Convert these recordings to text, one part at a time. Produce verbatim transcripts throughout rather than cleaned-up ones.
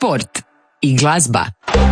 sport i glazba.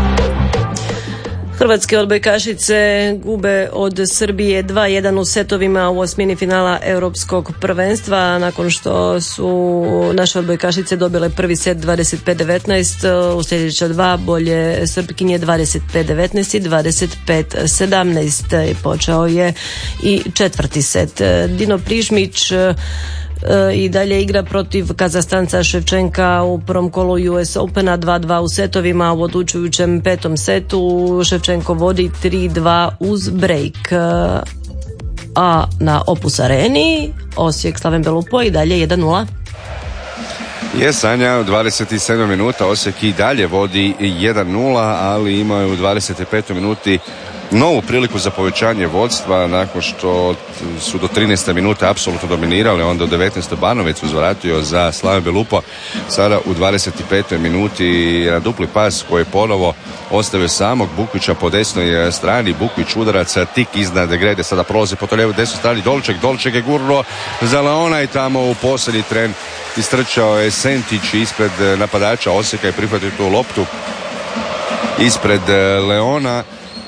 Hrvatske odbojkašice gube od Srbije dva jedan u setovima u osmini finala Europskog prvenstva nakon što su naše odbojkašice dobile prvi set dvadeset pet devetnaest, u sljedeća dva bolje Srpkinje dvadeset pet devetnaest i dvadeset pet sedamnaest. Počeo je i četvrti set. Dino Prižmić i dalje igra protiv Kazastanca Ševčenka u prvom kolu U S Opena dva dva u setovima. U odlučujućem petom setu Ševčenko vodi tri dva uz break. A na Opus Areni Osijek Slaven Belupo i dalje jedan nula. Je, Sanja, u dvadeset sedam minuta Osijek i dalje vodi jedan nula, ali imaju u dvadeset petoj minuti novu priliku za povećanje vodstva nakon što su do trinaeste minute apsolutno dominirali, onda u devetnaestoj Banovec uzvratio za Slaven Belupo. Sada u dvadeset petoj minuti na dupli pas koji je ponovo ostavio samog Bukvića po desnoj strani. Bukvić udaraca tik iznad Grede, sada prolazi po to lijevo desnoj strani Dolček, Dolček je gurno za Leona i tamo u posljednji tren istrčao je Sentić ispred napadača Osijeka i prihvatio tu loptu ispred Leona.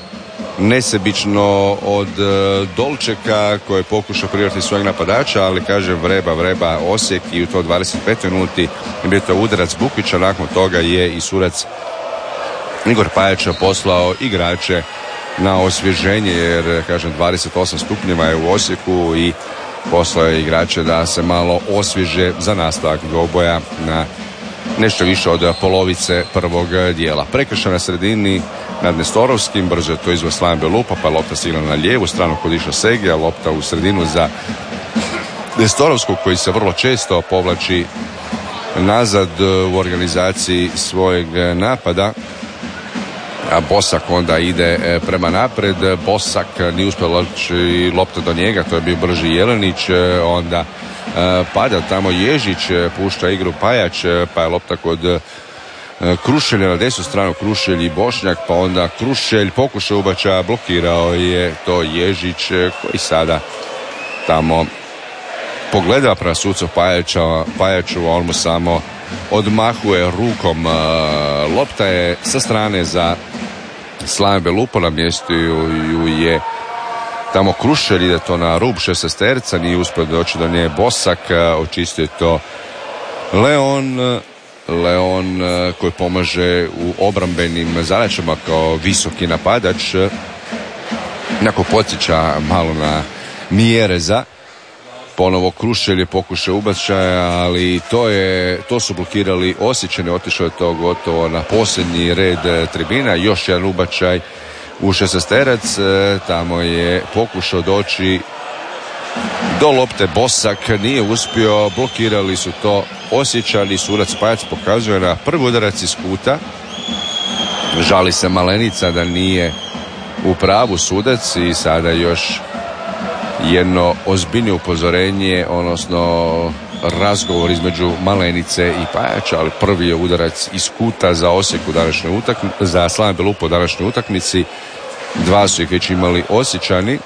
Nesebično od Dolčeka koji je pokušao privrati svojeg napadača, ali kaže vreba, vreba Osijek i u to dvadeset petoj minuti bio to udarac Bukvića. Nakon toga je i sudac Igor Pajač poslao igrače na osvježenje, jer kažem dvadeset osam stupnjeva je u Osijeku i poslao je igrače da se malo osvježe za nastavak dvoboja na nešto više od polovice prvog dijela. Prekršaj na sredini nad Nestorovskim, brzo je to izveo Slaven Belupo, pa lopta stigla na lijevu stranu kod Iša Segija, lopta u sredinu za Nestorovskog koji se vrlo često povlači nazad u organizaciji svojeg napada, a Bosak onda ide prema napred. Bosak nije uspio loći lopta do njega, to je bio brži Jelenić, onda pada tamo Ježić, pušta igru Pajač, pa je lopta kod Krušelja na desnu stranu, Krušelj i Bošnjak, pa onda Krušelj pokušao ubačaja, blokirao je to Ježić koji sada tamo pogleda prema sucu Pajača, Pajaču, a on mu samo odmahuje rukom. Lopta je sa strane za Slaven Belupo, na mjestu ju je tamo Krušelj, ide to na rub šestesterca, nije uspio doći do nje Bosak, očistio to Leon, Leon koji pomaže u obrambenim zadaćama kao visoki napadač, nekako podsjeća malo na Mjereza. Ponovo Krušelj je pokušao ubačaja, ali to je, to su blokirali Osječani, otišao je to gotovo na posljednji red tribina. Još jedan ubačaj u šestesterac, tamo je pokušao doći do lopte Bosak, nije uspio, blokirali su to Osječani. Sudac Pajac pokazuje na prvi udarac iz kuta, žali se Malenica da nije u pravu sudac i sada još jedno ozbiljnije upozorenje, odnosno razgovor između Malenice i Pajača, ali prvi je udarac iz kuta za Osijek u današnjoj utakmici, za Slaven Belupo u današnjoj utakmici. Dva su ih već imali Osječani.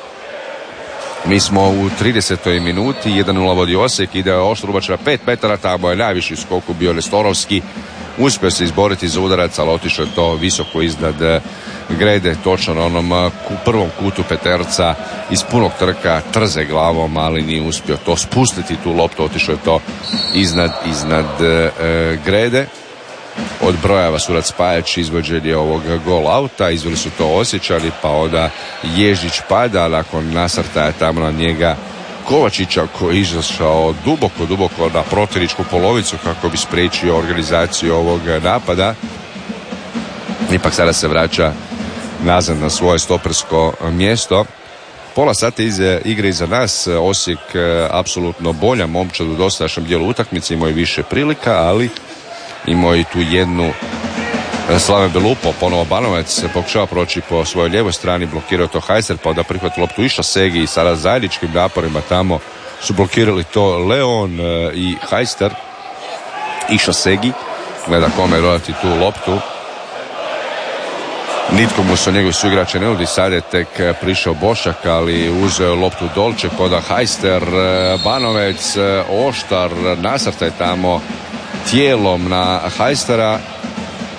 Mi smo u tridesetoj minuti, jedan nula vodi Osijek, ide oštro ubačaj na pet metara, tamo je najviši skoku bio Nestorovski, uspio se izboriti za udarac, ali otišao je to visoko iznad Grede, točno na onom prvom kutu peterca, iz punog trka, trze glavom, ali nije uspio to spustiti tu loptu, otišao je to iznad, iznad e, Grede. Odbrojava sudac Pajač izvođenje ovog gol auta, izveli su to Osječani, pa onda Ježić pada, nakon nasrtaja je tamo na njega Kovačića koji je izašao duboko, duboko na protivničku polovicu kako bi spriječio organizaciju ovog napada. Ipak sada se vraća nazad na svoje stopersko mjesto. Pola sata iz igre iza nas, Osijek apsolutno bolja momčad u dosadašnjem dijelu utakmice, imao je više prilika, ali imao je tu jednu Slaven Belupo, ponovo Banovac pokušava proći po svojoj lijevoj strani, blokirao to Hajser, pa onda prihvatio loptu Iša Segi i sada zajedničkim naporima tamo su blokirali to Leon i Hajster. Iša Segi gleda kome dodati tu loptu, nitko mu se njegovi suigrače ne nudi, sad je tek prišao Bošak, ali uzeo loptu Dolček, onda Hajster, Banovec, Oštar, nasrtaj tamo tijelom na Hajstera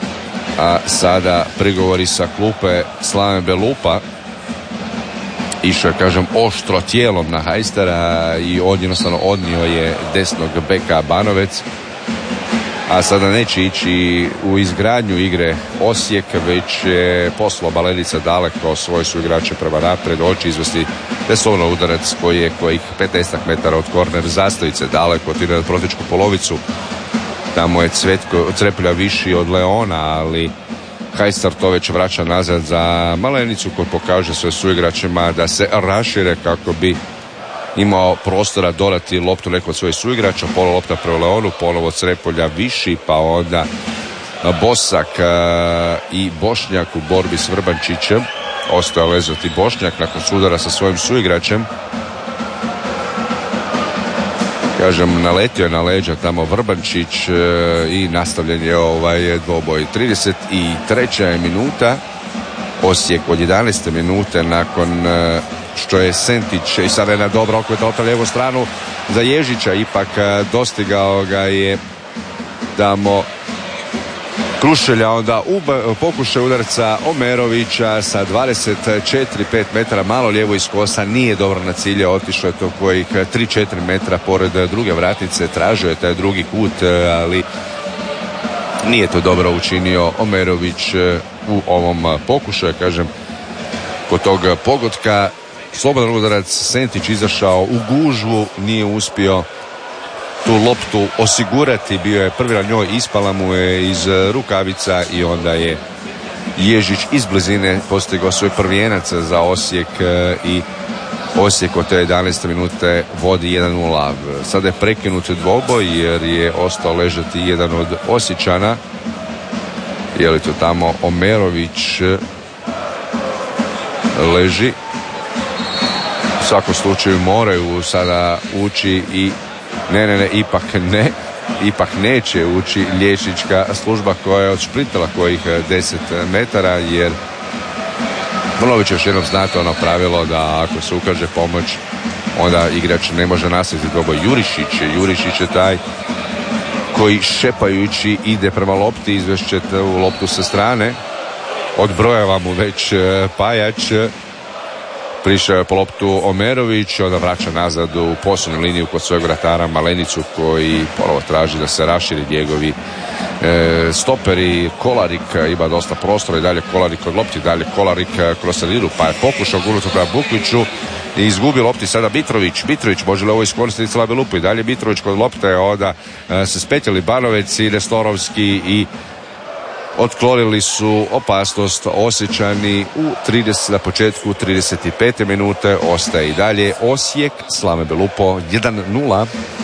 A sada prigovori sa klupe Slave Belupa. Išao je, kažem, oštro tijelom na Hajstera i od, jednostavno odnio je desnog beka Banovec. A sada neće ići u izgradnju igre Osijek, već je poslao Baledica daleko svoje su igrače prema napred, hoće izvesti teslovno udarac koji je kojih petnaest metara od korner zastavice daleko, tira na protivničku polovicu. Tamo je Cvetko, Crepulja viši od Leona, ali Hajstar to već vraća nazad za Malenicu koji pokaže sve suigračima da se rašire kako bi imao prostora dodati loptu neko od svojih suigrača. Pola lopta prema Leonu, ponovo Crepulja viši, pa onda Bosak i Bošnjak u borbi s Vrbančićem. Ostao lezati Bošnjak nakon sudara sa svojim suigračem. Kažem, naletio je na leđa tamo Vrbančić e, i nastavljen je ovaj dvoboj. trideset treća je minuta. Osijek od jedanaeste minute nakon e, što je Sentić i sada je na dobro okveta na lijevu stranu za Ježića, ipak e, dostigao ga je tamo Krušelja, onda u pokušaj udarca Omerovića sa dvadeset četiri pet metara, malo lijevo iz kosa, nije dobro na cilje, otišao je to kojih tri četiri metra pored druge vratnice, tražio je taj drugi kut, ali nije to dobro učinio Omerović u ovom pokušaju. Kažem, kod tog pogotka slobodan udarac, Sentić izašao u gužvu, nije uspio tu loptu osigurati, bio je prvi na njoj, ispala mu je iz rukavica i onda je Ježić iz blizine postigao svoj prvijenac za Osijek i Osijek od te jedanaeste minute vodi jedan nula. Sada je prekinut dvoboj jer je ostao ležati jedan od Osječana. Je li to tamo Omerović leži? U svakom slučaju moraju sada ući i Ne, ne, ne, ipak ne. Ipak neće ući liječnička služba koja je odšprintala kojih deset metara, jer Vrlović još jednom znate ono pravilo da ako se ukaže pomoć, onda igrač ne može nastaviti dvoboj. Jurišić, Jurišić je taj koji šepajući ide prema lopti, izvešćete u loptu sa strane. Odbrojava mu već Pajač. Prišao je po loptu Omerović, onda vraća nazad u posljednju liniju kod svojeg vratara Malenicu koji ponovo traži da se raširi njegovi e, stoperi. Kolarik ima dosta prostora i dalje Kolarik od lopti, dalje Kolarik kroz sredinu, pa je pokušao gurnuti prema Bukviću i izgubi lopti sada Mitrović. Mitrović može li ovo iskoristiti Slave Lupu i dalje Mitrović kod lopte, onda e, se spetili Banovec i Nestorovski i otklonili su opasnost Osječani u trideset, na početku trideset pete minute. Ostaje i dalje Osijek, Slave Belupo jedan nula.